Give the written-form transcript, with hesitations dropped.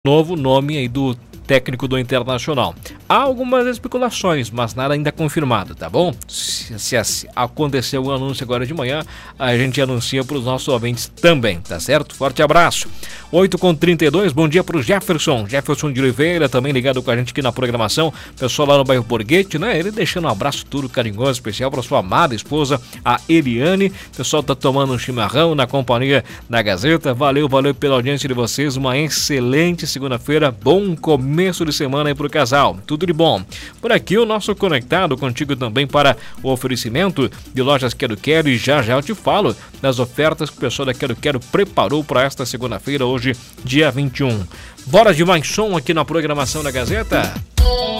novo nome aí do técnico do Internacional. Há algumas especulações, mas nada ainda confirmado, tá bom? Se acontecer o anúncio agora de manhã, a gente anuncia para os nossos ouvintes também, tá certo? Forte abraço. 8h32, bom dia para o Jefferson de Oliveira, também ligado com a gente aqui na programação. Pessoal lá no bairro Borghetti, né? Ele deixando um abraço tudo carinhoso, especial para sua amada esposa, a Eliane. O pessoal tá tomando um chimarrão na companhia da Gazeta. Valeu pela audiência de vocês. Uma excelente segunda-feira. Bom começo de semana aí pro casal. Tudo de bom. Por aqui o nosso conectado contigo também para o oferecimento de lojas Quero Quero, e já eu te falo das ofertas que o pessoal da Quero Quero preparou para esta segunda-feira, hoje, dia 21. Bora de mais som aqui na programação da Gazeta?